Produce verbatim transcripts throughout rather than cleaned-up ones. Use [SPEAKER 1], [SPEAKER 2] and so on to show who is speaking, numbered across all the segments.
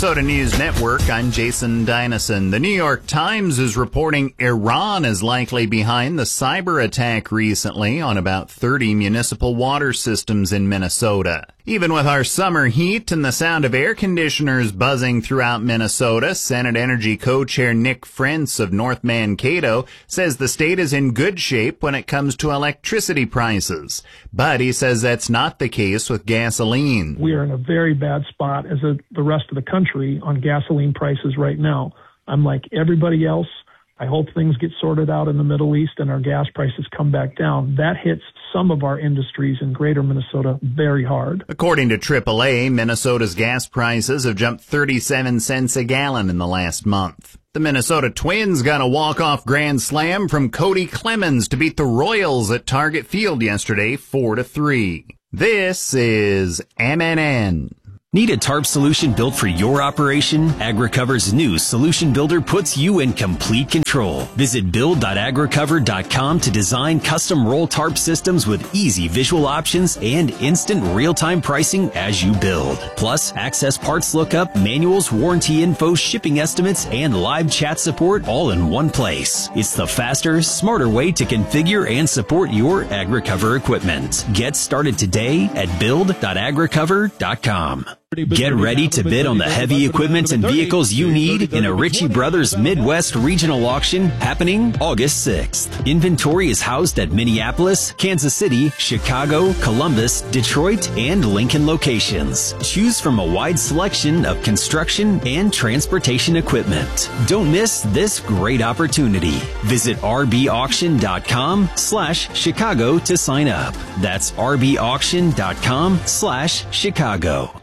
[SPEAKER 1] Minnesota News Network, I'm Jason Dynison. The New York Times is reporting Iran is likely behind the cyber attack recently on about thirty municipal water systems in Minnesota. Even with our summer heat and the sound of air conditioners buzzing throughout Minnesota, Senate Energy Co-Chair Nick Frentz of North Mankato says the state is in good shape when it comes to electricity prices. But he says that's not the case with gasoline.
[SPEAKER 2] We are in a very bad spot as a, the rest of the country on gasoline prices right now. I'm like everybody else. I hope things get sorted out in the Middle East and our gas prices come back down. That hits some of our industries in greater Minnesota very hard.
[SPEAKER 1] According to triple A, Minnesota's gas prices have jumped thirty-seven cents a gallon in the last month. The Minnesota Twins got a walk-off grand slam from Cody Clemens to beat the Royals at Target Field yesterday, four to three. This is M N N.
[SPEAKER 3] Need a tarp solution built for your operation? AgriCover's new Solution Builder puts you in complete control. Visit build dot agricover dot com to design custom roll tarp systems with easy visual options and instant real-time pricing as you build. Plus, access parts lookup, manuals, warranty info, shipping estimates, and live chat support all in one place. It's the faster, smarter way to configure and support your AgriCover equipment. Get started today at build dot agricover dot com. Get ready to bid on the heavy equipment and vehicles you need in a Ritchie Brothers Midwest Regional Auction happening August sixth. Inventory is housed at Minneapolis, Kansas City, Chicago, Columbus, Detroit, and Lincoln locations. Choose from a wide selection of construction and transportation equipment. Don't miss this great opportunity. Visit r b auction dot com slash Chicago to sign up. That's r b auction dot com slash Chicago.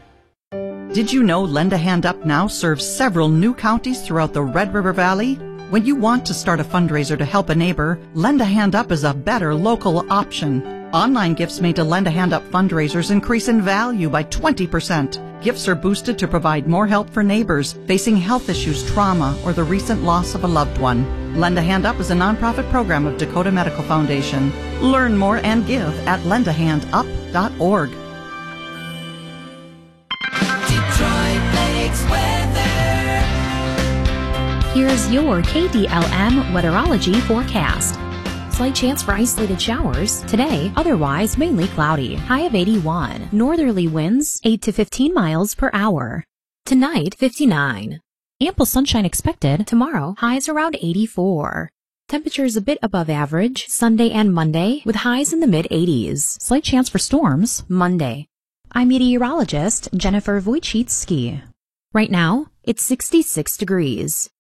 [SPEAKER 4] Did you know Lend a Hand Up now serves several new counties throughout the Red River Valley? When you want to start a fundraiser to help a neighbor, Lend a Hand Up is a better local option. Online gifts made to Lend a Hand Up fundraisers increase in value by twenty percent. Gifts are boosted to provide more help for neighbors facing health issues, trauma, or the recent loss of a loved one. Lend a Hand Up is a nonprofit program of Dakota Medical Foundation. Learn more and give at lend a hand up dot org.
[SPEAKER 5] Here's your K D L M weatherology forecast. Slight chance for isolated showers today, otherwise mainly cloudy. High of eighty-one. Northerly winds eight to fifteen miles per hour. Tonight, fifty-nine. Ample sunshine expected. Tomorrow, highs around eighty-four. Temperatures a bit above average Sunday and Monday with highs in the mid eighties. Slight chance for storms Monday. I'm meteorologist Jennifer Wojcicki. Right now, it's sixty-six degrees.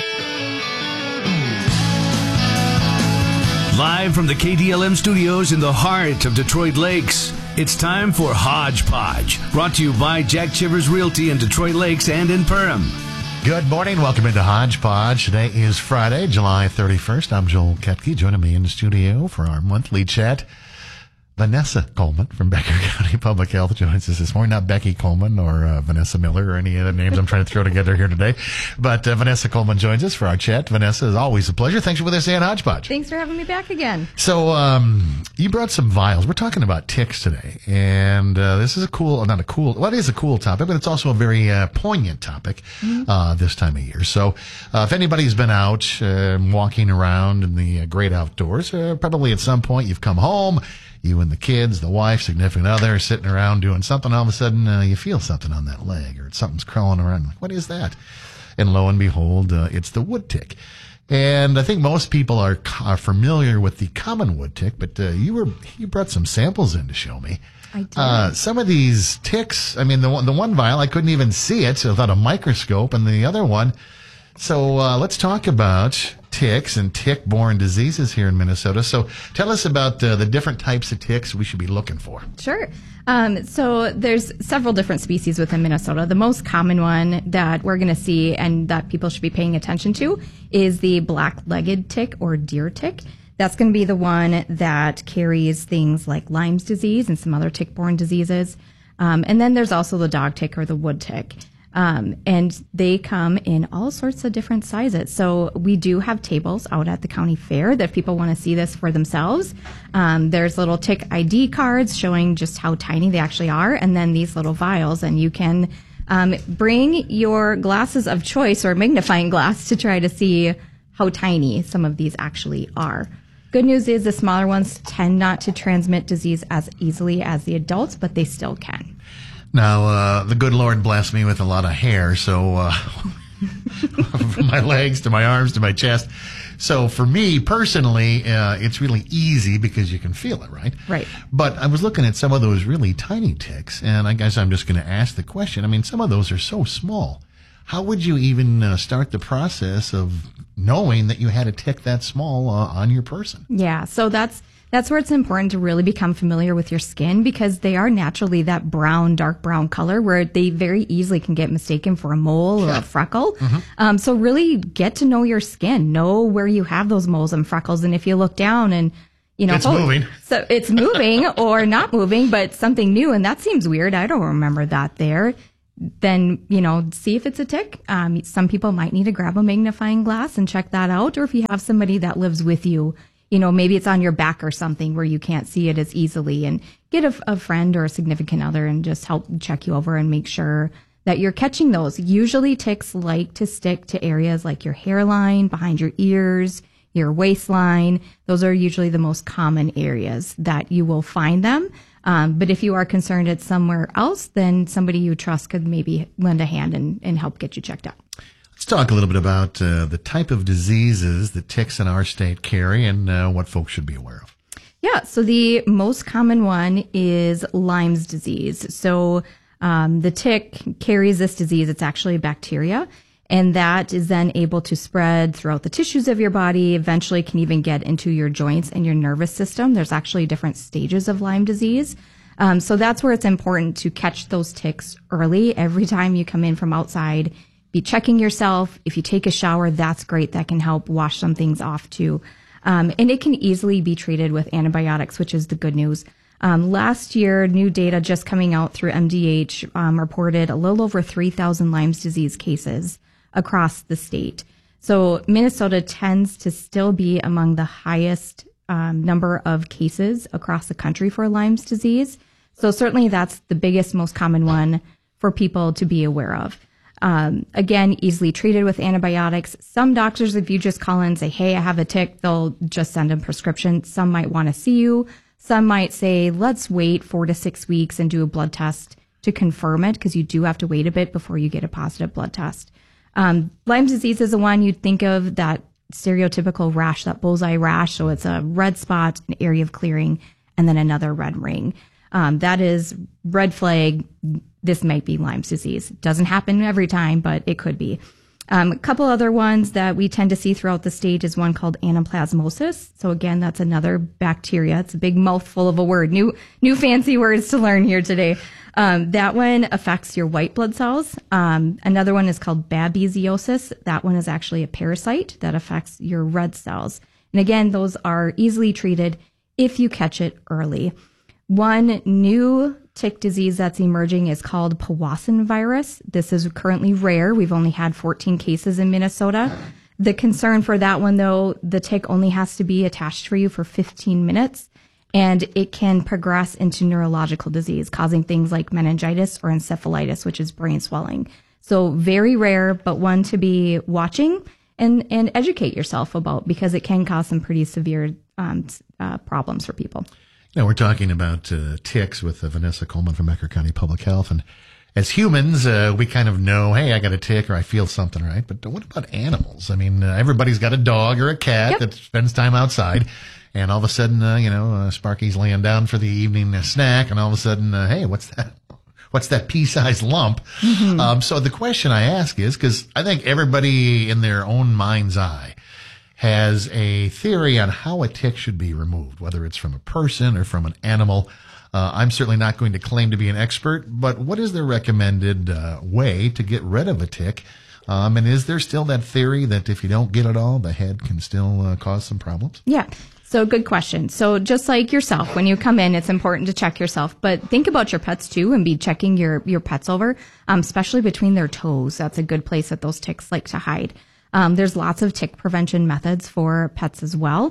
[SPEAKER 6] Live from the K D L M studios in the heart of Detroit Lakes, it's time for Hodgepodge, brought to you by Jack Chivers Realty in Detroit Lakes and in Perham.
[SPEAKER 7] Good morning. Welcome into Hodgepodge. Today is Friday, July thirty-first. I'm Joel Ketke. Joining me in the studio for our monthly chat, Vanessa Coleman from Becker County Public Health joins us this morning. Not Becky Coleman or uh, Vanessa Miller or any other names I'm trying to throw together here today. But uh, Vanessa Coleman joins us for our chat. Vanessa, is always a pleasure. Thanks for with us today on Hodgepodge.
[SPEAKER 8] Thanks for having me back again. So
[SPEAKER 7] um, you brought some vials. We're talking about ticks today. And uh, this is a cool, not a cool, well, it is a cool topic, but it's also a very uh, poignant topic mm-hmm. uh, this time of year. So uh, if anybody's been out uh, walking around in the uh, great outdoors, uh, probably at some point you've come home, you and the kids, the wife, significant other, sitting around doing something, all of a sudden uh, you feel something on that leg or something's crawling around. What is that? And lo and behold, uh, it's the wood tick. And I think most people are, are familiar with the common wood tick, but uh, you were you brought some samples in to show me.
[SPEAKER 8] I did.
[SPEAKER 7] Uh, some of these ticks, I mean, the one, the one vial, I couldn't even see it so without a microscope, and the other one. So uh, let's talk about ticks and tick-borne diseases here in Minnesota. So tell us about uh, the different types of ticks we should be looking for.
[SPEAKER 8] Sure. Um, so there's several different species within Minnesota. The most common one that we're going to see and that people should be paying attention to is the black-legged tick or deer tick. That's going to be the one that carries things like Lyme's disease and some other tick-borne diseases. Um, and then there's also the dog tick or the wood tick. Um, and they come in all sorts of different sizes. So we do have tables out at the county fair that if people want to see this for themselves. Um, there's little tick I D cards showing just how tiny they actually are, and then these little vials, and you can Um, bring your glasses of choice or magnifying glass to try to see how tiny some of these actually are. Good news is the smaller ones tend not to transmit disease as easily as the adults, but they still can.
[SPEAKER 7] Now, uh, the good Lord blessed me with a lot of hair, so uh, from my legs to my arms to my chest. So for me personally, uh, it's really easy because you can feel it, right?
[SPEAKER 8] Right.
[SPEAKER 7] But I was looking at some of those really tiny ticks, and I guess I'm just going to ask the question. I mean, some of those are so small. How would you even uh, start the process of knowing that you had a tick that small uh, on your person?
[SPEAKER 8] Yeah, so that's that's where it's important to really become familiar with your skin, because they are naturally that brown, dark brown color where they very easily can get mistaken for a mole or
[SPEAKER 7] Yeah.
[SPEAKER 8] a freckle.
[SPEAKER 7] Mm-hmm.
[SPEAKER 8] Um, so really get to know your skin, know where you have those moles and freckles, and if you look down and you know,
[SPEAKER 7] It's
[SPEAKER 8] oh,
[SPEAKER 7] moving.
[SPEAKER 8] So it's moving or not moving, but something new, and that seems weird. I don't remember that there. Then, you know, see if it's a tick. Um, some people might need to grab a magnifying glass and check that out. Or if you have somebody that lives with you, you know, maybe it's on your back or something where you can't see it as easily, and get a, a friend or a significant other and just help check you over and make sure that you're catching those. Usually ticks like to stick to areas like your hairline, behind your ears, your waistline. Those are usually the most common areas that you will find them. Um, but if you are concerned it's somewhere else, then somebody you trust could maybe lend a hand and, and help get you checked out.
[SPEAKER 7] Let's talk a little bit about uh, the type of diseases that ticks in our state carry and uh, what folks should be aware of.
[SPEAKER 8] Yeah, so the most common one is Lyme's disease. So um, the tick carries this disease. It's actually a bacteria, and that is then able to spread throughout the tissues of your body, eventually can even get into your joints and your nervous system. There's actually different stages of Lyme disease. Um, so that's where it's important to catch those ticks early. Every time you come in from outside, be checking yourself. If you take a shower, that's great. That can help wash some things off too. Um, and it can easily be treated with antibiotics, which is the good news. Um, last year, new data just coming out through M D H um, reported a little over three thousand Lyme's disease cases across the state. So Minnesota tends to still be among the highest um, number of cases across the country for Lyme's disease. So certainly that's the biggest, most common one for people to be aware of. Um, again, easily treated with antibiotics. Some doctors, if you just call in and say, hey, I have a tick, they'll just send a prescription. Some might want to see you. Some might say, let's wait four to six weeks and do a blood test to confirm it, because you do have to wait a bit before you get a positive blood test. Um, Lyme disease is the one you'd think of, that stereotypical rash, that bullseye rash. So it's a red spot, an area of clearing, and then another red ring. Um, that is red flag. This might be Lyme's disease. Doesn't happen every time, but it could be. Um, a couple other ones that we tend to see throughout the state is one called anaplasmosis. So again, that's another bacteria. It's a big mouthful of a word. New, new fancy words to learn here today. Um, that one affects your white blood cells. Um, another one is called babesiosis. That one is actually a parasite that affects your red cells. And again, those are easily treated if you catch it early. One new tick disease that's emerging is called Powassan virus. This is currently rare. We've only had fourteen cases in Minnesota. The concern for that one, though, the tick only has to be attached for you for fifteen minutes, and it can progress into neurological disease, causing things like meningitis or encephalitis, which is brain swelling. So very rare, but one to be watching and, and educate yourself about, because it can cause some pretty severe um, uh, problems for people.
[SPEAKER 7] Now, we're talking about uh, ticks with uh, Vanessa Coleman from Ecker County Public Health. And as humans, uh, we kind of know, hey, I got a tick or I feel something, right? But what about animals? I mean, uh, everybody's got a dog or a cat
[SPEAKER 8] Yep.
[SPEAKER 7] that spends time outside. And all of a sudden, uh, you know, uh, Sparky's laying down for the evening uh, snack. And all of a sudden, uh, hey, what's that? What's that pea-sized lump? Mm-hmm. Um, so the question I ask is, because I think everybody in their own mind's eye has a theory on how a tick should be removed, whether it's from a person or from an animal. Uh, I'm certainly not going to claim to be an expert, but what is the recommended uh, way to get rid of a tick? Um, and is there still that theory that if you don't get it all, the head can still uh, cause some problems?
[SPEAKER 8] Yeah. So good question. So just like yourself, when you come in, it's important to check yourself, but think about your pets too and be checking your, your pets over, um, especially between their toes. That's a good place that those ticks like to hide. Um, there's lots of tick prevention methods for pets as well.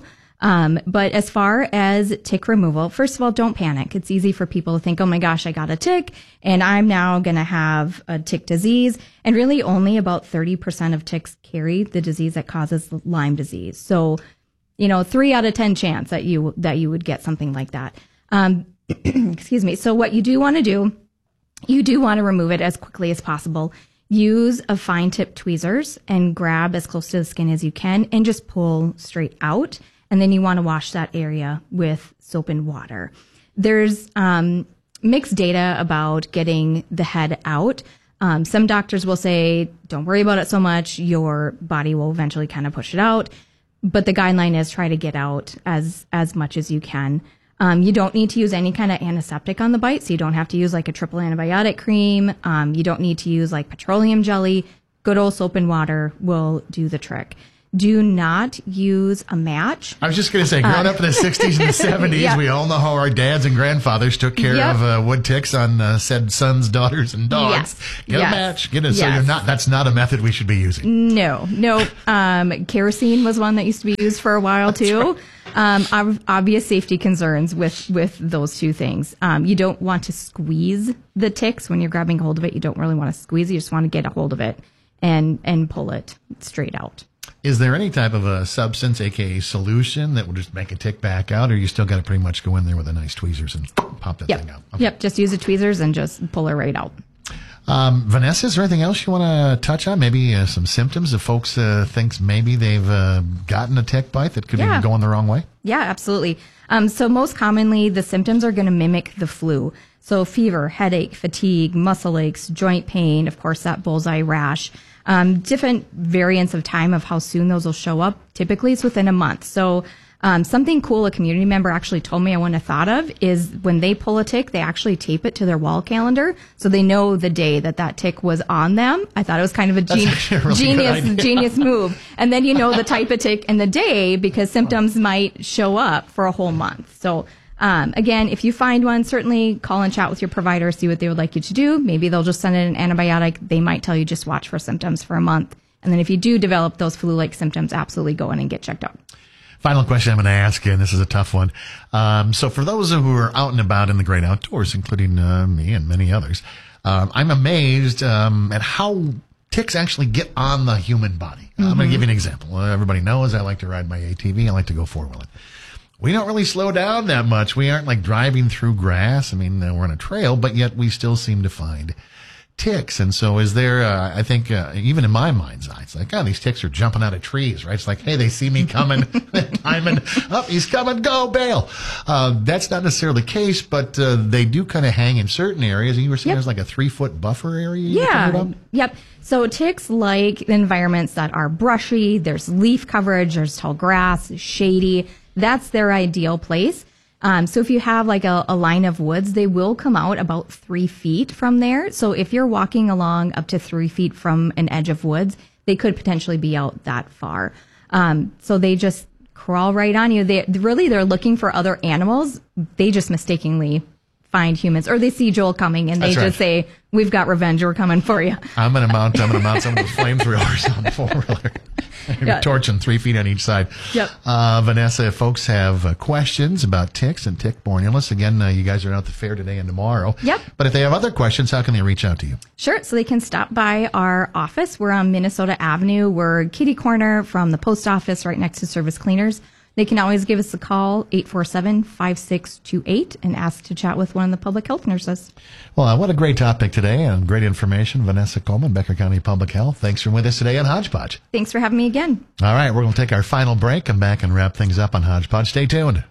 [SPEAKER 8] Um, but as far as tick removal, first of all, don't panic. It's easy for people to think, oh my gosh, I got a tick and I'm now going to have a tick disease. And really only about thirty percent of ticks carry the disease that causes Lyme disease. So, you know, three out of ten chance that you, that you would get something like that. Um, excuse me. So what you do want to do, you do want to remove it as quickly as possible. Use a fine tip tweezers and grab as close to the skin as you can and just pull straight out. And then you want to wash that area with soap and water. There's um, mixed data about getting the head out. Um, some doctors will say, don't worry about it so much. Your body will eventually kind of push it out. But the guideline is try to get out as, as much as you can. Um, you don't need to use any kind of antiseptic on the bite, so you don't have to use like a triple antibiotic cream. Um, you don't need to use like petroleum jelly. Good old soap and water will do the trick. Do not use a match.
[SPEAKER 7] I was just going to say, growing uh, up in the sixties and the seventies, yeah. we all know how our dads and grandfathers took care yep. of uh, wood ticks on uh, said sons, daughters, and dogs.
[SPEAKER 8] Yes.
[SPEAKER 7] Get
[SPEAKER 8] yes.
[SPEAKER 7] a match. Get it.
[SPEAKER 8] Yes.
[SPEAKER 7] So you're not. That's not a method we should be using.
[SPEAKER 8] No, no. Um, kerosene was one that used to be used for a while too. Right. Um, obvious safety concerns with with those two things. Um, you don't want to squeeze the ticks when you're grabbing hold of it. You don't really want to squeeze. You just want to get a hold of it and and pull it straight out.
[SPEAKER 7] Is there any type of a substance, aka solution, that will just make a tick back out, or you still got to pretty much go in there with a nice tweezers and pop that
[SPEAKER 8] yep.
[SPEAKER 7] thing out? Okay.
[SPEAKER 8] Yep, just use the tweezers and just pull it right out.
[SPEAKER 7] Um, Vanessa, is there anything else you want to touch on? Maybe uh, some symptoms if folks uh, thinks maybe they've uh, gotten a tick bite that could
[SPEAKER 8] yeah.
[SPEAKER 7] be going the wrong way?
[SPEAKER 8] Yeah, absolutely. Um, so most commonly, the symptoms are going to mimic the flu. So fever, headache, fatigue, muscle aches, joint pain, of course, that bullseye rash. Um, different variants of time of how soon those will show up. Typically, it's within a month. So um, something cool a community member actually told me I wouldn't have thought of is when they pull a tick, they actually tape it to their wall calendar so they know the day that that tick was on them. I thought it was kind of a, gen- a really genius genius move. And then you know the type of tick and the day because symptoms might show up for a whole month. So Um, again, if you find one, certainly call and chat with your provider, see what they would like you to do. Maybe they'll just send in an antibiotic. They might tell you just watch for symptoms for a month. And then if you do develop those flu-like symptoms, absolutely go in and get checked out.
[SPEAKER 7] Final question I'm going to ask you, and this is a tough one. Um, so for those who are out and about in the great outdoors, including uh, me and many others, um, I'm amazed um, at how ticks actually get on the human body. Mm-hmm. I'm going to give you an example. Uh, everybody knows I like to ride my A T V. I like to go four-wheeling. We don't really slow down that much. We aren't like driving through grass. I mean, uh, we're on a trail, but yet we still seem to find ticks. And so is there, uh, I think, uh, even in my mind's eye, it's like, oh, these ticks are jumping out of trees, right? It's like, hey, they see me coming, timing, up, oh, he's coming, go, bail. Uh, that's not necessarily the case, but uh, they do kind of hang in certain areas. And you were saying
[SPEAKER 8] yep.
[SPEAKER 7] there's like a three foot buffer area? You
[SPEAKER 8] yeah. Yep. So ticks like environments that are brushy, there's leaf coverage, there's tall grass, shady. That's their ideal place. Um, so if you have like a, a line of woods, they will come out about three feet from there. So if you're walking along up to three feet from an edge of woods, they could potentially be out that far. Um, so they just crawl right on you. They really, they're looking for other animals. They just mistakenly find humans, or they see Joel coming and they
[SPEAKER 7] That's right.
[SPEAKER 8] just say, we've got revenge. We're coming for you.
[SPEAKER 7] I'm going to mount, I'm going to mount some of those flamethrowers on the four-wheeler. Yeah. Torching three feet on each side.
[SPEAKER 8] Yep.
[SPEAKER 7] Uh, Vanessa, if folks have uh, questions about ticks and tick-borne illness, again, uh, you guys are out at the fair today and tomorrow.
[SPEAKER 8] Yep.
[SPEAKER 7] But if they have other questions, how can they reach out to you?
[SPEAKER 8] Sure. So they can stop by our office. We're on Minnesota Avenue. We're kitty corner from the post office right next to Service Cleaners. They can always give us a call, eight four seven, five six two eight, and ask to chat with one of the public health nurses.
[SPEAKER 7] Well, uh, what a great topic today and great information. Vanessa Coleman, Becker County Public Health. Thanks for with us today on Hodgepodge.
[SPEAKER 8] Thanks for having me again.
[SPEAKER 7] All right, we're going to take our final break, come back and wrap things up on Hodgepodge. Stay tuned.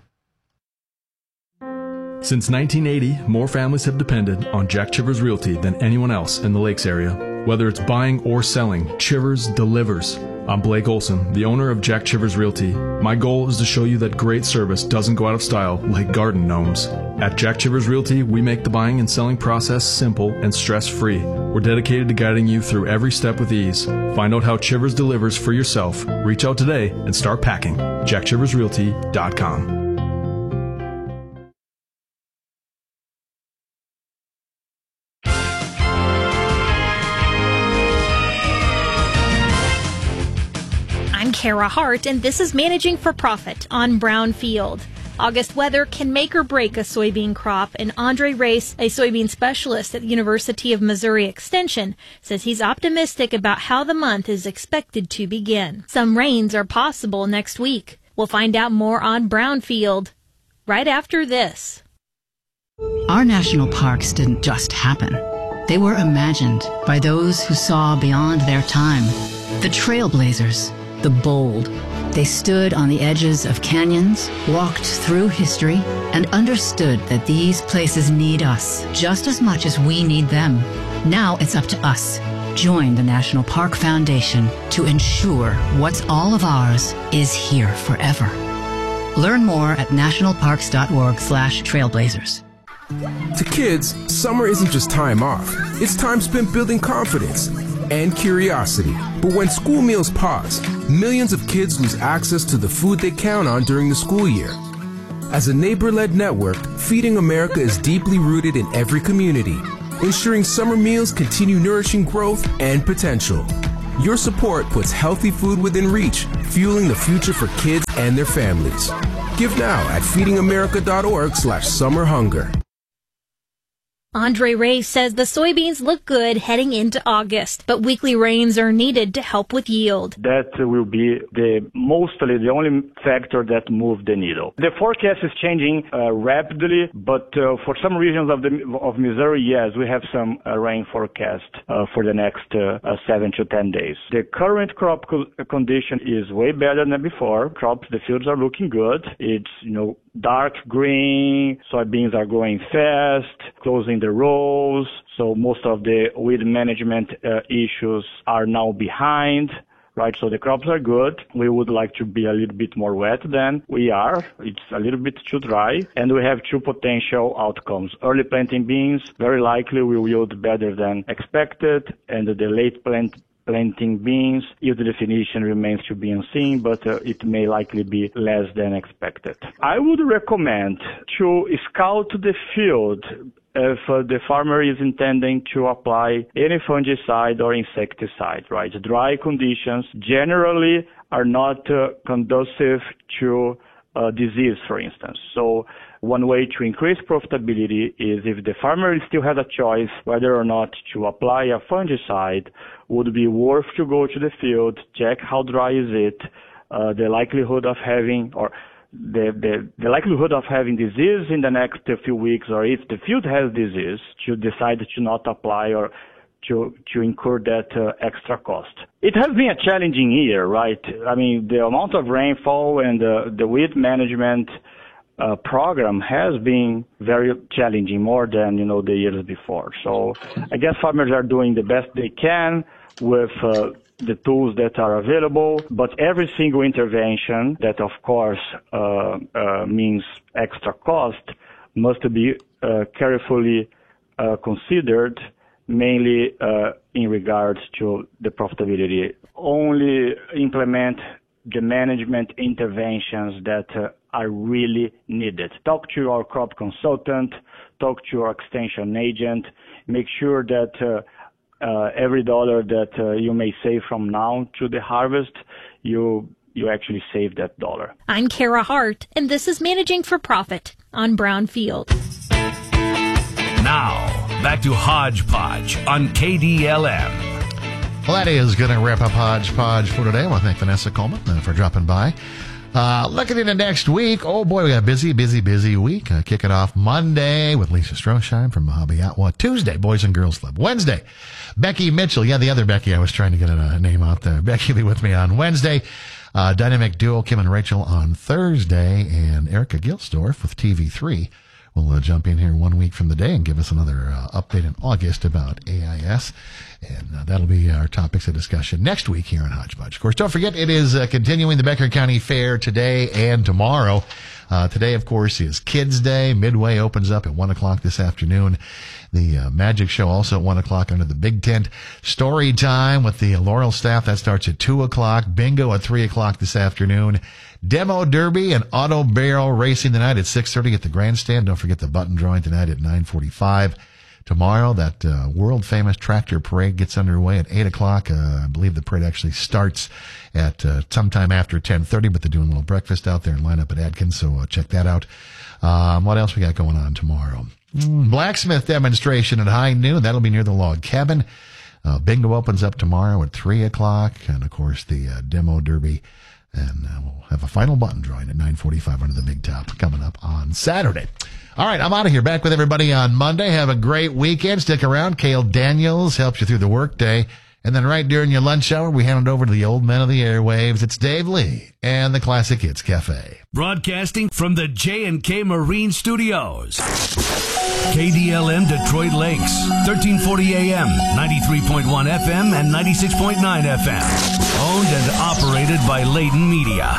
[SPEAKER 9] Since nineteen eighty, more families have depended on Jack Chivers Realty than anyone else in the Lakes area. Whether it's buying or selling, Chivers delivers. I'm Blake Olson, the owner of Jack Chivers Realty. My goal is to show you that great service doesn't go out of style like garden gnomes. At Jack Chivers Realty, we make the buying and selling process simple and stress-free. We're dedicated to guiding you through every step with ease. Find out how Chivers delivers for yourself. Reach out today and start packing. jack chivers realty dot com.
[SPEAKER 10] Kara Hart, and this is Managing for Profit on Brownfield. August weather can make or break a soybean crop, and Andre Race, a soybean specialist at the University of Missouri Extension, says he's optimistic about how the month is expected to begin. Some rains are possible next week. We'll find out more on Brownfield right after this.
[SPEAKER 11] Our national parks didn't just happen. They were imagined by those who saw beyond their time. The trailblazers, the bold. They stood on the edges of canyons, walked through history, and understood that these places need us just as much as we need them. Now it's up to us. Join the National Park Foundation to ensure what's all of ours is here forever. Learn more at nationalparks.org slash trailblazers.
[SPEAKER 12] To kids, summer isn't just time off. It's time spent building confidence and curiosity. But when school meals pause, millions of kids lose access to the food they count on during the school year. As a neighbor-led network, Feeding America is deeply rooted in every community, ensuring summer meals continue nourishing growth and potential. Your support puts healthy food within reach, fueling the future for kids and their families. Give now at feedingamerica.org slash summer hunger.
[SPEAKER 10] Andre Ray says the soybeans look good heading into August, but weekly rains are needed to help with yield.
[SPEAKER 13] That will be the mostly the only factor that moves the needle. The forecast is changing uh, rapidly, but uh, for some regions of the of Missouri, yes, we have some uh, rain forecast uh, for the next uh, uh, seven to ten days. The current crop co- condition is way better than before. Crops, the fields are looking good. It's, you know, dark green, soybeans are growing fast, closing the rows, so most of the weed management uh, issues are now behind, right? So the crops are good. We would like to be a little bit more wet than we are. It's a little bit too dry, and we have two potential outcomes. Early planting beans very likely will yield better than expected, and the late plant planting beans, yield definition remains to be unseen, but uh, it may likely be less than expected. I would recommend to scout the field if uh, the farmer is intending to apply any fungicide or insecticide, right? Dry conditions generally are not uh, conducive to uh, disease, for instance. So one way to increase profitability is if the farmer still has a choice whether or not to apply a fungicide, would be worth to go to the field, check how dry is it, uh, the likelihood of having, or the, the, the likelihood of having disease in the next few weeks, or if the field has disease, to decide to not apply or to, to incur that uh, extra cost. It has been a challenging year, right? I mean, the amount of rainfall and uh, the weed management Uh, program has been very challenging, more than, you know, the years before. So I guess farmers are doing the best they can with uh, the tools that are available, but every single intervention that, of course, uh, uh, means extra cost must be uh, carefully uh, considered, mainly uh, in regards to the profitability. Only implement the management interventions that uh, are really needed. Talk to your crop consultant, talk to your extension agent, make sure that uh, uh, every dollar that uh, you may save from now to the harvest, you you actually save that dollar.
[SPEAKER 10] I'm Kara Hart, and this is Managing for Profit on Brownfield.
[SPEAKER 6] Now, back to Hodgepodge on K D L M.
[SPEAKER 7] Well, that is going to wrap up Hodgepodge for today. I want to thank Vanessa Coleman uh, for dropping by. Uh, looking into next week, oh boy, we got a busy, busy, busy week. Uh, kick it off Monday with Lisa Stroschein from Mojave Atwa. Tuesday, Boys and Girls Club. Wednesday, Becky Mitchell. Yeah, the other Becky. I was trying to get a name out there. Becky will be with me on Wednesday. Uh, dynamic duo Kim and Rachel on Thursday, and Erica Gilsdorf with T V three will uh, jump in here one week from the day and give us another uh, update in August about A I S. And uh, that'll be our topics of discussion next week here on Hodgepodge. Of course, don't forget, it is uh, continuing the Becker County Fair today and tomorrow. Uh, today, of course, is Kids Day. Midway opens up at one o'clock this afternoon. The uh, Magic Show also at one o'clock under the Big Tent. Story time with the Laurel staff. That starts at two o'clock. Bingo at three o'clock this afternoon. Demo Derby and Auto Barrel Racing tonight at six thirty at the Grandstand. Don't forget the button drawing tonight at nine forty-five. tomorrow. That uh, world-famous tractor parade gets underway at eight o'clock. Uh, I believe the parade actually starts at uh, sometime after ten thirty, but they're doing a little breakfast out there and line up at Adkins, so uh, check that out. Um, what else we got going on tomorrow? Mm, blacksmith demonstration at high noon. That'll be near the log cabin. Uh, bingo opens up tomorrow at three o'clock, and, of course, the uh, demo derby. And uh, we'll have a final button drawing at nine forty-five under the big top coming up on Saturday. All right, I'm out of here. Back with everybody on Monday. Have a great weekend. Stick around. Cale Daniels helps you through the workday. And then right during your lunch hour, we hand it over to the old men of the airwaves. It's Dave Lee and the Classic Hits Cafe.
[SPEAKER 6] Broadcasting from the J and K Marine Studios. K D L M Detroit Lakes, thirteen forty A M, ninety-three point one F M, and ninety-six point nine F M. Owned and operated by Layton Media.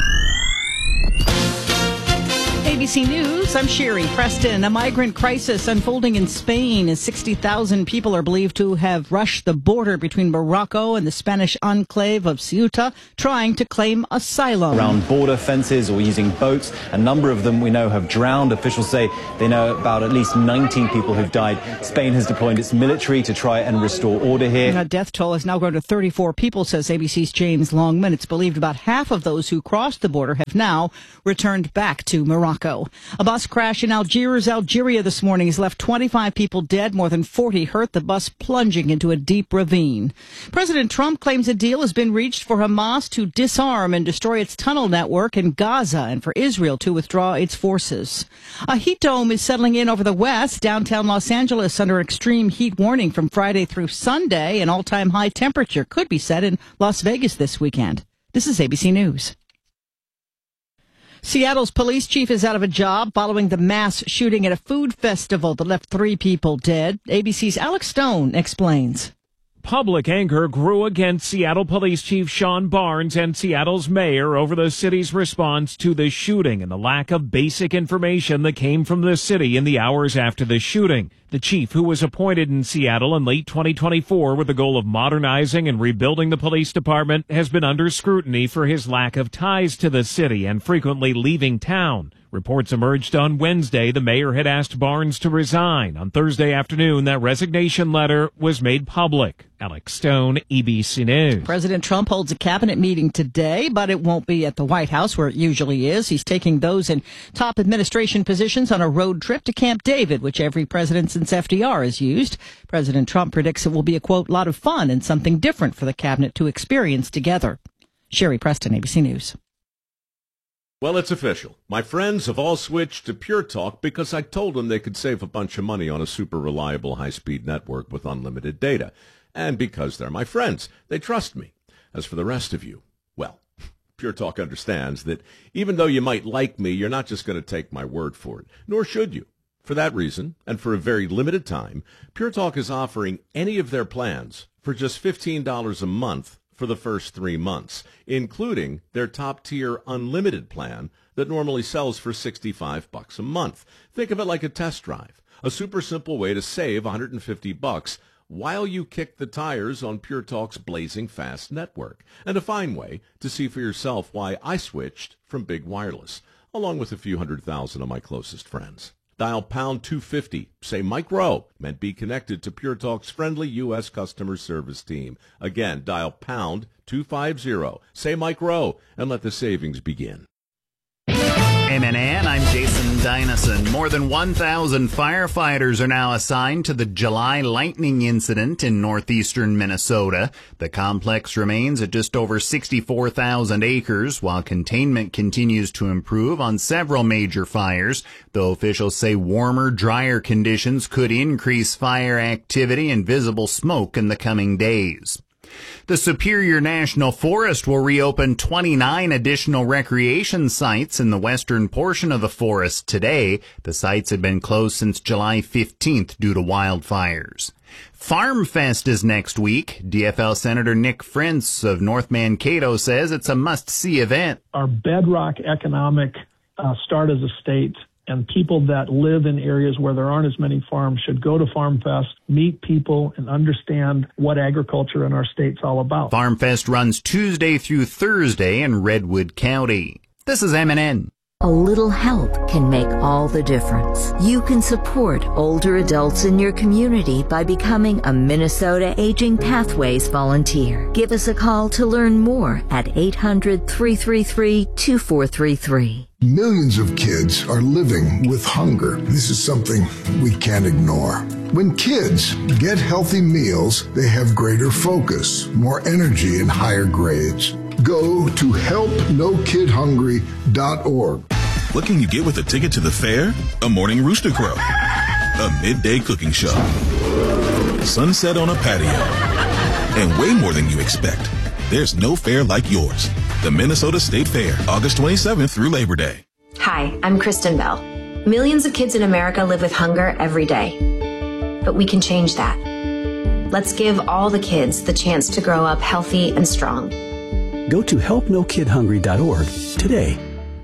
[SPEAKER 14] A B C News, I'm Sherry Preston. A migrant crisis unfolding in Spain as sixty thousand people are believed to have rushed the border between Morocco and the Spanish enclave of Ceuta, trying to claim asylum.
[SPEAKER 15] Around border fences or using boats. A number of them we know have drowned. Officials say they know about at least nineteen people who've died. Spain has deployed its military to try and restore order here.
[SPEAKER 14] The death toll has now grown to thirty-four people, says A B C's James Longman. It's believed about half of those who crossed the border have now returned back to Morocco. A bus crash in Algiers, Algeria this morning has left twenty-five people dead, more than forty hurt, the bus plunging into a deep ravine. President Trump claims a deal has been reached for Hamas to disarm and destroy its tunnel network in Gaza and for Israel to withdraw its forces. A heat dome is settling in over the west, downtown Los Angeles under extreme heat warning from Friday through Sunday. An all-time high temperature could be set in Las Vegas this weekend. This is A B C News. Seattle's police chief is out of a job following the mass shooting at a food festival that left three people dead. A B C's Alex Stone explains.
[SPEAKER 16] Public anger grew against Seattle Police Chief Sean Barnes and Seattle's mayor over the city's response to the shooting and the lack of basic information that came from the city in the hours after the shooting. The chief, who was appointed in Seattle in late twenty twenty-four with the goal of modernizing and rebuilding the police department, has been under scrutiny for his lack of ties to the city and frequently leaving town. Reports emerged on Wednesday the mayor had asked Barnes to resign. On Thursday afternoon, that resignation letter was made public. Alex Stone, A B C News.
[SPEAKER 14] President Trump holds a cabinet meeting today, but it won't be at the White House where it usually is. He's taking those in top administration positions on a road trip to Camp David, which every president since F D R has used. President Trump predicts it will be a, quote, lot of fun and something different for the cabinet to experience together. Sherry Preston, A B C News.
[SPEAKER 17] Well, it's official. My friends have all switched to Pure Talk because I told them they could save a bunch of money on a super reliable high-speed network with unlimited data. And because they're my friends, they trust me. As for the rest of you, well, Pure Talk understands that even though you might like me, you're not just going to take my word for it, nor should you. For that reason, and for a very limited time, Pure Talk is offering any of their plans for just fifteen dollars a month for the first three months, including their top-tier unlimited plan that normally sells for sixty-five bucks a month. Think of it like a test drive, a super simple way to save one hundred fifty bucks while you kick the tires on Pure Talk's blazing fast network, and a fine way to see for yourself why I switched from Big Wireless, along with a few hundred thousand of my closest friends. Dial pound two fifty, say Mike Rowe, and be connected to Pure Talk's friendly U S customer service team. Again, dial pound two fifty, say Mike Rowe, and let the savings begin.
[SPEAKER 1] M N N, I'm Jason Dynison. More than one thousand firefighters are now assigned to the July lightning incident in northeastern Minnesota. The complex remains at just over sixty-four thousand acres, while containment continues to improve on several major fires, though officials say warmer, drier conditions could increase fire activity and visible smoke in the coming days. The Superior National Forest will reopen twenty-nine additional recreation sites in the western portion of the forest today. The sites had been closed since July fifteenth due to wildfires. Farm Fest is next week. D F L Senator Nick Frintz of North Mankato says it's a must-see event.
[SPEAKER 2] Our bedrock economic uh, start as a state, and people that live in areas where there aren't as many farms should go to Farm Fest, meet people, and understand what agriculture in our state's all about.
[SPEAKER 1] Farm Fest runs Tuesday through Thursday in Redwood County. This is M N N.
[SPEAKER 18] A little help can make all the difference. You can support older adults in your community by becoming a Minnesota Aging Pathways volunteer. Give us a call to learn more at eight hundred, three three three, two four three three.
[SPEAKER 19] Millions of kids are living with hunger. This is something we can't ignore. When kids get healthy meals, they have greater focus, more energy, and higher grades. Go to help no kid hungry dot org.
[SPEAKER 20] What can you get with a ticket to the fair? A morning rooster crow, a midday cooking show, sunset on a patio, and way more than you expect. There's no fair like yours. The Minnesota State Fair, August twenty-seventh through Labor Day.
[SPEAKER 21] Hi, I'm Kristen Bell. Millions of kids in America live with hunger every day. But we can change that. Let's give all the kids the chance to grow up healthy and strong.
[SPEAKER 22] Go to help no kid hungry dot org today.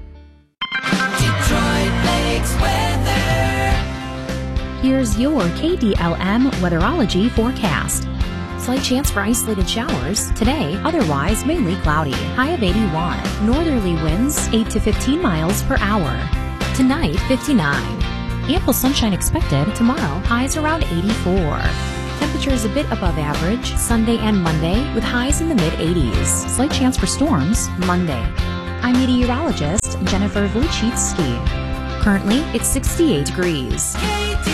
[SPEAKER 5] Here's your K D L M weatherology forecast. Slight chance for isolated showers. Today, otherwise mainly cloudy. High of eighty-one. Northerly winds eight to fifteen miles per hour. Tonight, fifty-nine. Ample sunshine expected. Tomorrow, highs around eighty-four. Temperatures a bit above average Sunday and Monday with highs in the mid eighties. Slight chance for storms Monday. I'm meteorologist Jennifer Wojcicki. Currently, it's sixty-eight degrees.